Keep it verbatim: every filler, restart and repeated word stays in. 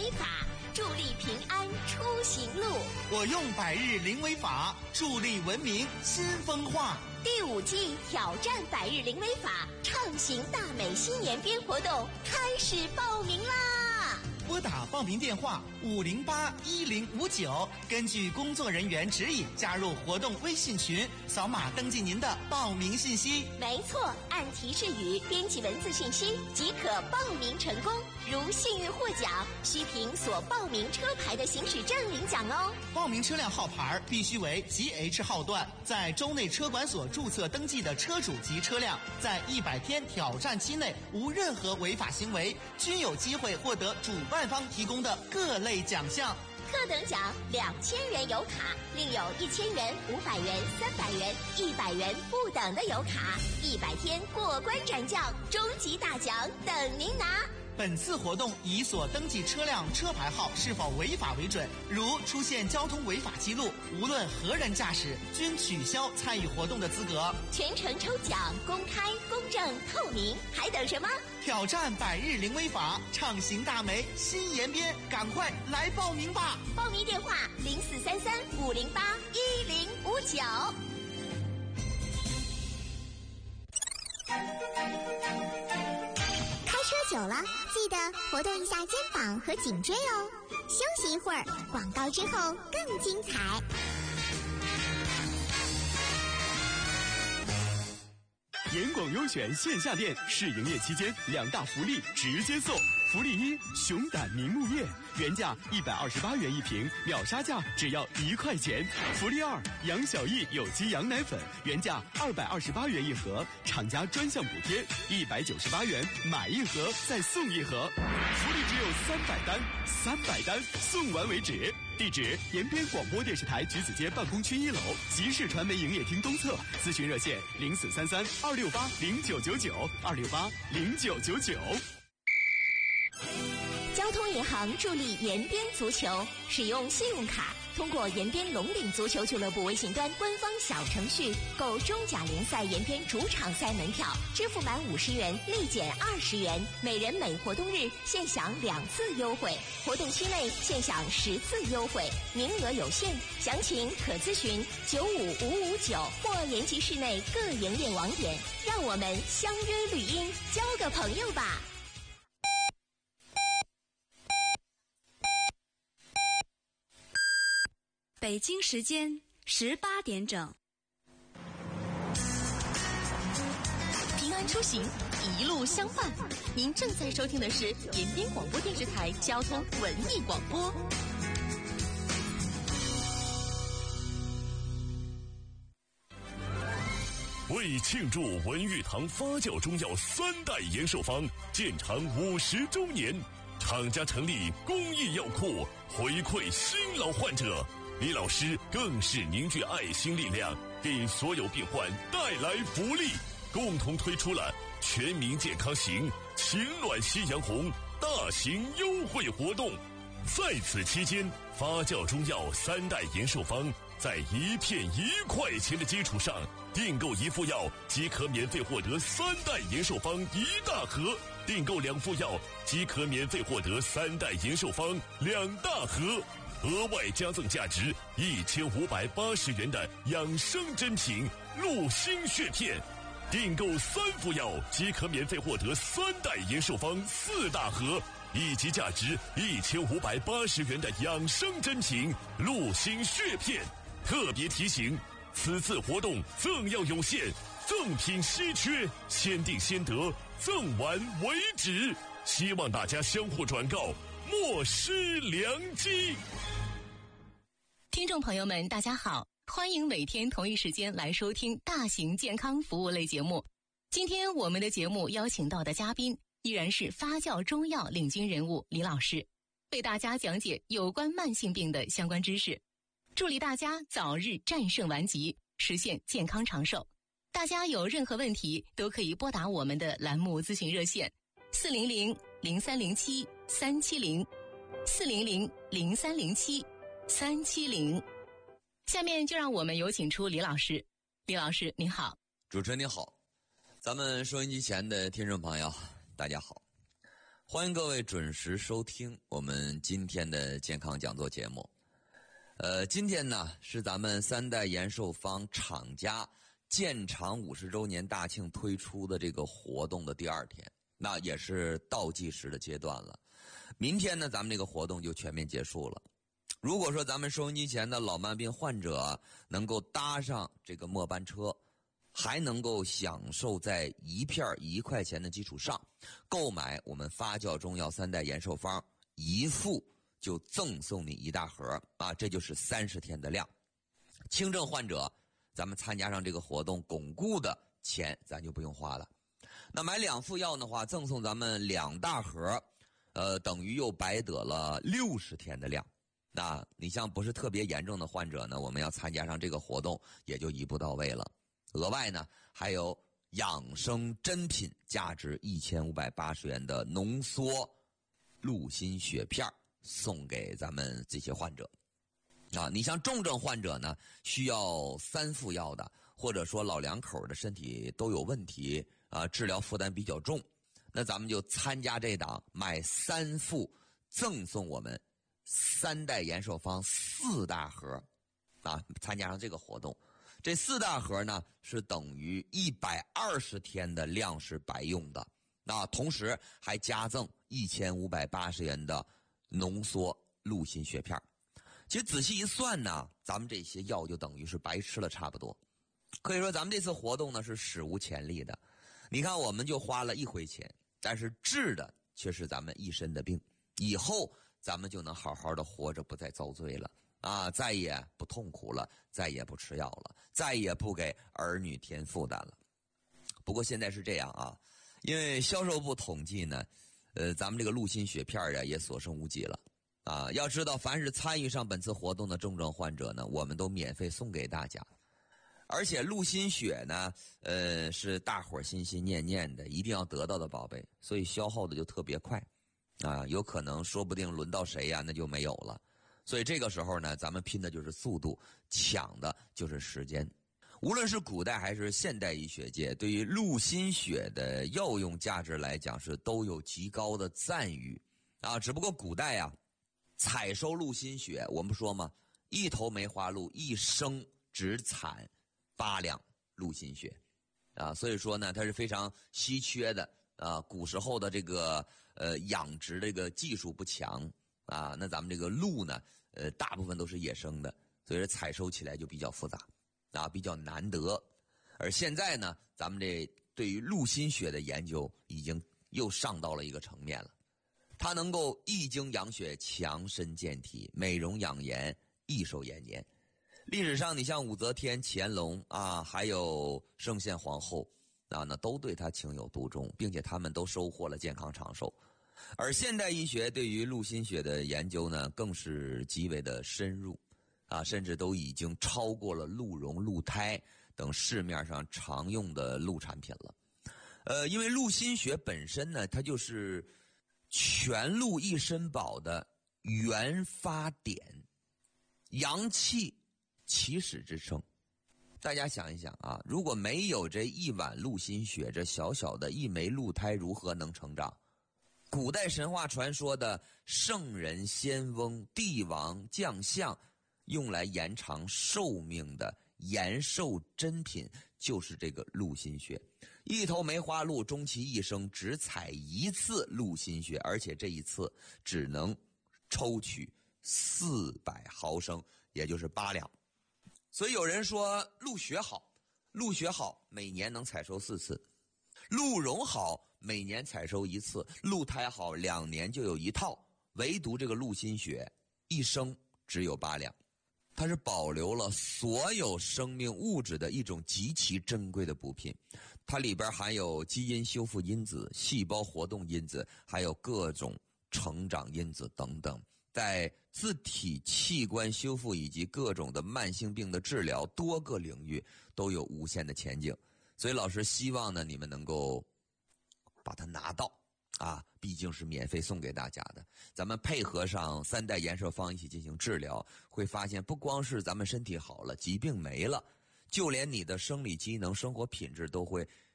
维法，助力平安出行路。 我用百日零违法，助力文明新风化。 第五季挑战百日零违法，畅行大美新延边活动开始报名啦！ 拨打报名电话五零八一零五九，根据工作人员指引加入活动微信群，扫码登记您的报名信息。 没错，按提示语编辑文字信息即可报名成功。如幸运获奖，需凭所报名车牌的行驶证领奖哦。 报名车辆号牌必须为 G H 号段，在州内车管所注册登记的车主及车辆，在一百天挑战期内无任何违法行为，均有机会获得主办方提供的各类奖项。 特等奖两千元油卡，另有一千元、五百元、三百元、一百元不等的油卡，一百天过关斩将，终极大奖等您拿。 本次活动以所登记车辆车牌号是否违法为准，如出现交通违法记录，无论何人驾驶，均取消参与活动的资格。 全程抽奖公开、公正、透明，还等什么？ 挑战百日零违法，畅行大美新延边，赶快来报名吧！ 报名电话零四三三五零八一零五九。 车久了，记得活动一下肩膀和颈椎哦。休息一会儿，广告之后更精彩。 严广优选线下店试营业期间两大福利直接送。福利一：熊胆凝木叶，原价一百二十八元一瓶，秒杀价只要一块钱。福利二：杨小艺有机羊奶粉，原价二百二十八元一盒，厂家专项补贴一百九十八元，买一盒再送一盒。福利只有三百单，三百单送完为止。地址：延边广播电视台橘子街办公区一楼集市传媒营业厅东侧，咨询热线零四三三二六八零九九九二六八零九九九。 交通银行助力延边足球，使用信用卡，通过延边龙岭足球俱乐部微信端官方小程序购中甲联赛延边主场赛门票，支付满五十元立减二十元，每人每活动日现享两次优惠，活动期内现享十次优惠，名额有限，详情可咨询九五五五九或延吉市内各营业网点。让我们相约绿荫，交个朋友吧。 北京时间十八点整。 平安出行，一路相伴。您正在收听的是延边广播电视台交通文艺广播。 为庆祝文玉堂发酵中药三代延寿方建厂五十周年，厂家成立公益药库，回馈新老患者。李老师更是凝聚爱心力量，给所有病患带来福利，共同推出了全民健康行情暖夕阳红大型优惠活动。在此期间，发酵中药三代延寿方在一片一块钱的基础上，订购一副药即可免费获得三代延寿方一大盒，订购两副药即可免费获得三代延寿方两大盒，额外加赠价值一千五百八十元的养生珍品鹿心血片，订购三副药即可免费获得三代延寿方四大盒，以及价值一千五百八十元的养生珍品鹿心血片。特别提醒，此次活动赠药有限，赠品稀缺，先订先得，赠完为止，希望大家相互转告，莫失良机。 听众朋友们大家好，欢迎每天同一时间来收听大型健康服务类节目。今天我们的节目邀请到的嘉宾依然是发酵中药领军人物李老师，为大家讲解有关慢性病的相关知识，助力大家早日战胜顽疾，实现健康长寿。大家有任何问题都可以拨打我们的栏目咨询热线四零零零三零七三七零四零零零三零七三七零。下面就让我们有请出李老师。李老师您好。 主持人您好，咱们收音机前的听众朋友大家好， 欢迎各位准时收听我们今天的健康讲座节目。呃，今天呢是咱们三代延寿方厂家建厂五十周年大庆推出的这个活动的第二天，那也是倒计时的阶段了。明天呢，咱们这个活动就全面结束了。如果说咱们收音机前的老慢病患者能够搭上这个末班车，还能够享受在一片一块钱的基础上购买我们发酵中药三代延寿方，一副就赠送你一大盒啊，这就是三十天的量。轻症患者咱们参加上这个活动，巩固的钱咱就不用花了。那买两副药的话，赠送咱们两大盒，呃，等于又白得了六十天的量。那你像不是特别严重的患者呢，我们要参加上这个活动也就一步到位了。额外呢，还有养生珍品，价值一千五百八十元的浓缩鹿心血片送给咱们这些患者。啊，你像重症患者呢，需要三副药的，或者说老两口的身体都有问题啊，治疗负担比较重，那咱们就参加这档，买三副赠送我们三代延寿方四大盒啊，参加上这个活动。这四大盒呢是等于一百二十天的量是白用的，那同时还加赠一千五百八十元的浓缩鹿心血片。其实仔细一算呢，咱们这些药就等于是白吃了差不多。可以说咱们这次活动呢是史无前例的。你看我们就花了一回钱，但是治的却是咱们一身的病，以后咱们就能好好的活着，不再遭罪了。啊，再也不痛苦了，再也不吃药了，再也不给儿女添负担了。不过现在是这样啊，因为销售部统计呢，呃，咱们这个鹿心血片呀也所剩无几了啊。要知道，凡是参与上本次活动的重症患者呢，我们都免费送给大家。而且鹿心血呢，呃，是大伙儿心心念念的，一定要得到的宝贝，所以消耗的就特别快啊，有可能说不定轮到谁呀，那就没有了。所以这个时候呢，咱们拼的就是速度，抢的就是时间。无论是古代还是现代医学界，对于鹿心血的药用价值来讲，是都有极高的赞誉啊。只不过古代啊，采收鹿心血，我们说嘛，一头梅花鹿一生只产八两鹿心血啊，所以说呢，它是非常稀缺的啊。古时候的这个呃养殖这个技术不强啊，那咱们这个鹿呢，呃，大部分都是野生的，所以说采收起来就比较复杂，啊，比较难得。而现在呢，咱们这对于鹿心血的研究已经又上到了一个层面了，它能够益精养血、强身健体、美容养颜、益寿延年。历史上，你像武则天、乾隆啊，还有圣宪皇后啊，那都对它情有独钟，并且他们都收获了健康长寿。而现代医学对于鹿心血的研究呢，更是极为的深入，啊，甚至都已经超过了鹿茸、鹿胎等市面上常用的鹿产品了。呃，因为鹿心血本身呢，它就是全鹿益生宝的原发点，阳气起始之称。大家想一想啊，如果没有这一碗鹿心血，这小小的一枚鹿胎如何能成长？古代神话传说的圣人、仙翁、帝王、将相用来延长寿命的延寿珍品就是这个鹿心血。一头梅花鹿终其一生只采一次鹿心血，而且这一次只能抽取四百毫升，也就是八两。所以有人说鹿血好，鹿血好每年能采收四次，鹿茸好每年采收一次，鹿胎好两年就有一套，唯独这个鹿心血一生只有八两。它是保留了所有生命物质的一种极其珍贵的补品，它里边含有基因修复因子、细胞活动因子，还有各种成长因子等等，在自体器官修复以及各种的慢性病的治疗多个领域都有无限的前景。所以老师希望呢，你们能够把它拿到啊，毕竟是免费送给大家的。咱们配合上三代延寿方一起进行治疗，会发现不光是咱们身体好了，疾病没了，就连你的生理机能、生活品质都会